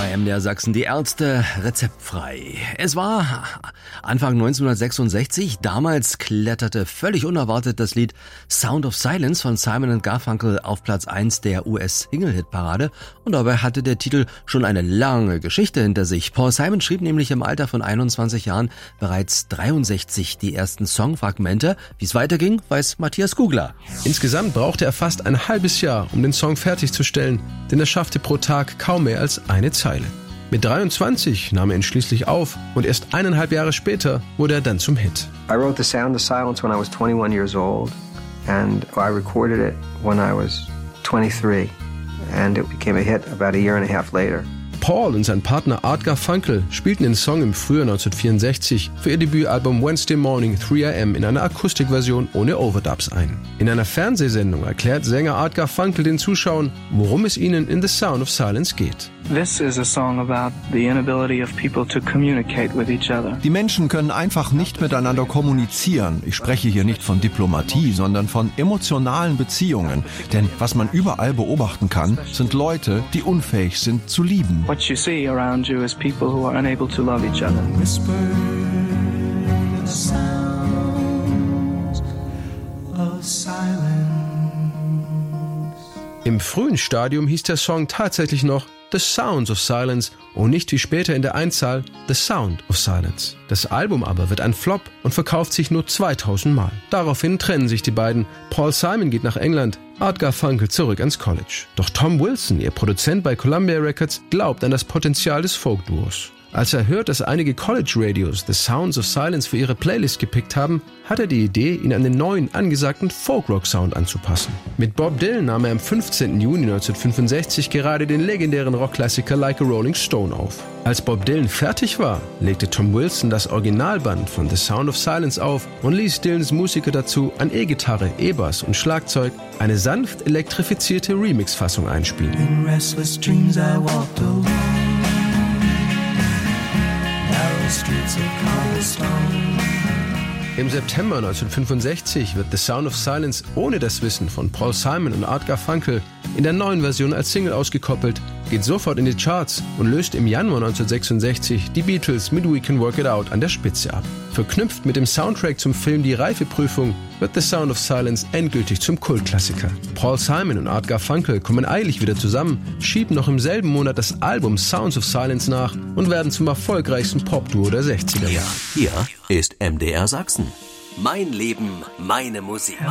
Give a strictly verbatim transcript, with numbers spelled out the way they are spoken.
Bei M D R Sachsen die Ärzte rezeptfrei. Es war Anfang neunzehnhundertsechsundsechzig. Damals kletterte völlig unerwartet das Lied Sound of Silence von Simon and Garfunkel auf Platz eins der U S-Single-Hit-Parade. Und dabei hatte der Titel schon eine lange Geschichte hinter sich. Paul Simon schrieb nämlich im Alter von einundzwanzig Jahren bereits dreiundsechzig die ersten Songfragmente. Wie es weiterging, weiß Matthias Kugler. Insgesamt brauchte er fast ein halbes Jahr, um den Song fertigzustellen, denn er schaffte pro Tag kaum mehr als eine Zeile. Mit dreiundzwanzig nahm er ihn schließlich auf und erst eineinhalb Jahre später wurde er dann zum Hit. I wrote The Sound of Silence when I was twenty-one years old and I recorded it when I was twenty-three and it became a hit about a year and a half later. Paul und sein Partner Art Garfunkel spielten den Song im Frühjahr neunzehnhundertvierundsechzig für ihr Debütalbum Wednesday Morning three a m in einer Akustikversion ohne Overdubs ein. In einer Fernsehsendung erklärt Sänger Art Garfunkel den Zuschauern, worum es ihnen in The Sound of Silence geht. This is a song about the inability of people to communicate with each other. Die Menschen können einfach nicht miteinander kommunizieren. Ich spreche hier nicht von Diplomatie, sondern von emotionalen Beziehungen. Denn was man überall beobachten kann, sind Leute, die unfähig sind zu lieben. What you see around you is people who are unable to love each other. Whisper the sounds of silence. Im frühen Stadium hieß der Song tatsächlich noch The Sounds of Silence und nicht wie später in der Einzahl The Sound of Silence. Das Album aber wird ein Flop und verkauft sich nur zweitausend Mal. Daraufhin trennen sich die beiden. Paul Simon geht nach England, Art Garfunkel zurück ans College. Doch Tom Wilson, ihr Produzent bei Columbia Records, glaubt an das Potenzial des Folk-Duos. Als er hört, dass einige College-Radios The Sounds of Silence für ihre Playlist gepickt haben, hat er die Idee, ihn an den neuen, angesagten Folk-Rock-Sound anzupassen. Mit Bob Dylan nahm er am fünfzehnten Juni neunzehnhundertfünfundsechzig gerade den legendären Rockklassiker Like a Rolling Stone auf. Als Bob Dylan fertig war, legte Tom Wilson das Originalband von The Sound of Silence auf und ließ Dylans Musiker dazu an E-Gitarre, E-Bass und Schlagzeug eine sanft elektrifizierte Remix-Fassung einspielen. In restless dreams I walked alone. Im September neunzehnhundertfünfundsechzig wird The Sound of Silence ohne das Wissen von Paul Simon und Art Garfunkel in der neuen Version als Single ausgekoppelt, geht sofort in die Charts und löst im Januar neunzehnhundertsechsundsechzig die Beatles mit We Can Work It Out an der Spitze ab. Verknüpft mit dem Soundtrack zum Film Die Reifeprüfung wird The Sound of Silence endgültig zum Kultklassiker. Paul Simon und Art Garfunkel kommen eilig wieder zusammen, schieben noch im selben Monat das Album Sounds of Silence nach und werden zum erfolgreichsten Popduo der sechziger Jahre. Hier ist M D R Sachsen. Mein Leben, meine Musik.